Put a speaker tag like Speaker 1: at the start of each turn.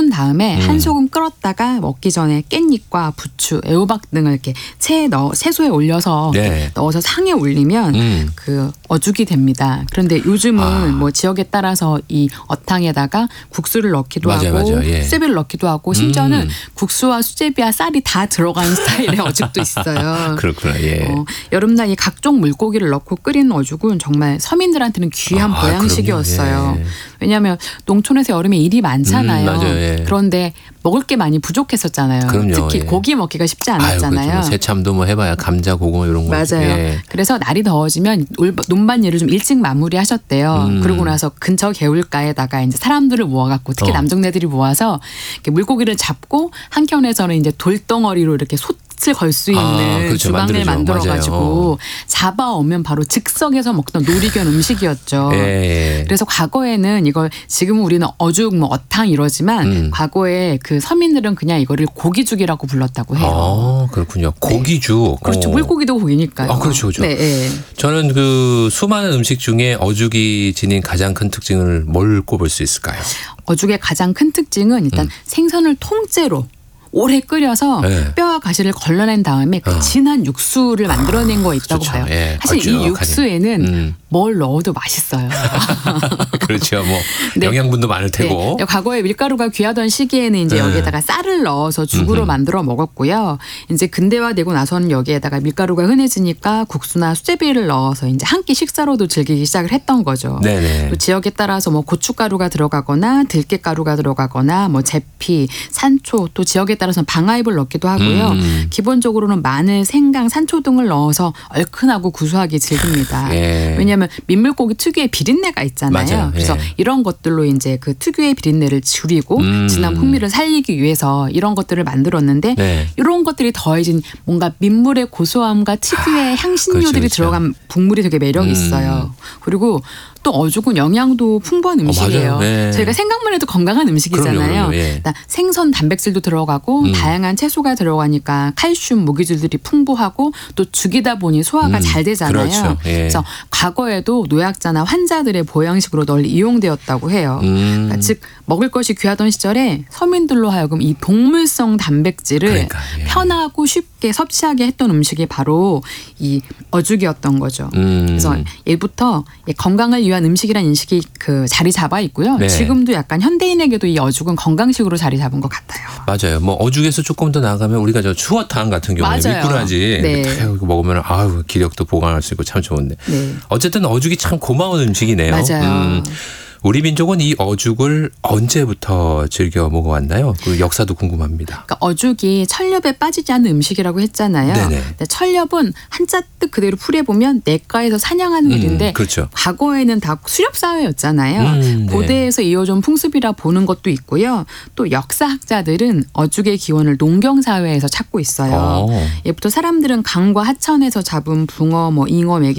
Speaker 1: 끓은 다음에 한 소금 끓었다가 먹기 전에 깻잎과 부추, 애호박 등을 이렇게 채소에 올려서
Speaker 2: 네.
Speaker 1: 넣어서 상에 올리면 그 어죽이 됩니다. 그런데 요즘은 뭐 지역에 따라서 이 어탕에다가 국수를 넣기도
Speaker 2: 맞아요,
Speaker 1: 하고
Speaker 2: 맞아요. 예.
Speaker 1: 수제비를 넣기도 하고 심지어는 국수와 수제비와 쌀이 다 들어가는 스타일의 어죽도 있어요.
Speaker 2: 그렇구나. 예.
Speaker 1: 여름날 이 각종 물고기를 넣고 끓이는 어죽은 정말 서민들한테는 귀한 보양식이었어요.
Speaker 2: 그럼요. 예.
Speaker 1: 왜냐하면 농촌에서 여름에 일이 많잖아요.
Speaker 2: 맞아요. 예.
Speaker 1: 그런데 먹을 게 많이 부족했었잖아요.
Speaker 2: 그럼요.
Speaker 1: 특히
Speaker 2: 예.
Speaker 1: 고기 먹기가 쉽지
Speaker 2: 아유,
Speaker 1: 않았잖아요.
Speaker 2: 그렇죠. 뭐 새참도 뭐 해봐야 감자, 고구마 이런 거.
Speaker 1: 맞아요.
Speaker 2: 예.
Speaker 1: 그래서 날이 더워지면 논밭일을 좀 일찍 마무리하셨대요. 그러고 나서 근처 개울가에다가 이제 사람들을 모아갖고 특히 남정네들이 모아서 이렇게 물고기를 잡고 한켠에서는 이제 돌덩어리로 이렇게 솥을 걸 수 있는
Speaker 2: 그렇죠.
Speaker 1: 주방을 만들어가지고 잡아오면 바로 즉석에서 먹던 놀이견 음식이었죠.
Speaker 2: 예.
Speaker 1: 그래서 과거에는 이걸 지금 우리는 어죽, 뭐 어탕 이러지만 과거에 그 서민들은 그냥 이거를 고기죽이라고 불렀다고 해요.
Speaker 2: 그렇군요. 고기죽.
Speaker 1: 네. 그렇죠. 물고기도 고기니까요.
Speaker 2: 그렇죠, 그렇죠.
Speaker 1: 네, 네.
Speaker 2: 저는 그 수많은 음식 중에 어죽이 지닌 가장 큰 특징을 뭘 꼽을 수 있을까요?
Speaker 1: 어죽의 가장 큰 특징은 일단 생선을 통째로 오래 끓여서
Speaker 2: 네.
Speaker 1: 뼈와 가시를 걸러낸 다음에 그 진한 육수를 만들어낸 거 있다고
Speaker 2: 그렇죠.
Speaker 1: 봐요.
Speaker 2: 예.
Speaker 1: 사실 이
Speaker 2: 걸쭉하니.
Speaker 1: 육수에는 뭘 넣어도 맛있어요.
Speaker 2: 그렇죠. 뭐
Speaker 1: 네.
Speaker 2: 영양분도 많을 테고.
Speaker 1: 네. 과거에 밀가루가 귀하던 시기에는 이제 여기에다가 쌀을 넣어서 죽으로 만들어 먹었고요. 이제 근대화되고 나서는 여기에다가 밀가루가 흔해지니까 국수나 수제비를 넣어서 이제 한 끼 식사로도 즐기기 시작을 했던 거죠.
Speaker 2: 네네.
Speaker 1: 또 지역에 따라서 뭐 고춧가루가 들어가거나 들깨가루가 들어가거나 뭐 제피, 산초 또 지역에 따라서는 방아잎을 넣기도 하고요. 기본적으로는 마늘, 생강, 산초 등을 넣어서 얼큰하고 구수하게 즐깁니다.
Speaker 2: 예.
Speaker 1: 왜냐하면 민물고기 특유의 비린내가 있잖아요.
Speaker 2: 맞아요.
Speaker 1: 그래서
Speaker 2: 예.
Speaker 1: 이런 것들로 이제 그 특유의 비린내를 줄이고 진한 풍미를 살리기 위해서 이런 것들을 만들었는데
Speaker 2: 네.
Speaker 1: 이런 것들이 더해진 뭔가 민물의 고소함과 특유의 향신료들이
Speaker 2: 그렇죠, 그렇죠.
Speaker 1: 들어간 국물이 되게 매력이 있어요. 그리고 또 어죽은 영양도 풍부한 음식이에요.
Speaker 2: 맞아요. 네.
Speaker 1: 저희가 생각만 해도 건강한 음식이잖아요.
Speaker 2: 그럼요. 예.
Speaker 1: 일단 생선 단백질도 들어가고 다양한 채소가 들어가니까 칼슘, 무기질들이 풍부하고 또 죽이다 보니 소화가 잘 되잖아요.
Speaker 2: 그렇죠. 예.
Speaker 1: 그래서 과거에도 노약자나 환자들의 보양식으로 널리 이용되었다고 해요. 그러니까 즉 먹을 것이 귀하던 시절에 서민들로 하여금 이 동물성 단백질을
Speaker 2: 그러니까, 예.
Speaker 1: 편하고 쉽게 섭취하게 했던 음식이 바로 이 어죽이었던 거죠. 그래서 예부터 건강을 위한 음식이란 인식이 그 자리 잡아 있고요.
Speaker 2: 네.
Speaker 1: 지금도 약간 현대인에게도 이 어죽은 건강식으로 자리 잡은 것 같아요.
Speaker 2: 맞아요. 뭐 어죽에서 조금 더 나가면 우리가 저 추어탕 같은 경우는
Speaker 1: 맞아요.
Speaker 2: 미꾸라지
Speaker 1: 네.
Speaker 2: 탁 먹으면 아유 기력도 보강할 수 있고 참 좋은데.
Speaker 1: 네.
Speaker 2: 어쨌든 어죽이 참 고마운 음식이네요.
Speaker 1: 맞아요.
Speaker 2: 우리 민족은 이 어죽을 언제부터 즐겨 먹어왔나요? 그 역사도 궁금합니다.
Speaker 1: 그러니까 어죽이 철렵에 빠지지 않는 음식이라고 했잖아요.
Speaker 2: 네네.
Speaker 1: 근데 철렵은 한자 뜻 그대로 풀이해보면 냇가에서 사냥하는 일인데
Speaker 2: 그렇죠.
Speaker 1: 과거에는 다 수렵 사회였잖아요.
Speaker 2: 네.
Speaker 1: 고대에서 이어져온 풍습이라 보는 것도 있고요. 또 역사학자들은 어죽의 기원을 농경 사회에서 찾고 있어요. 예부터 사람들은 강과 하천에서 잡은 붕어, 뭐 잉어, 메기